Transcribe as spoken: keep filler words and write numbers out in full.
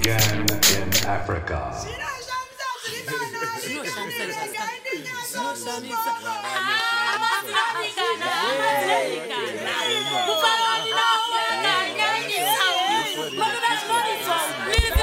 began in Africa. Sinon, ça me fait ça. Ah!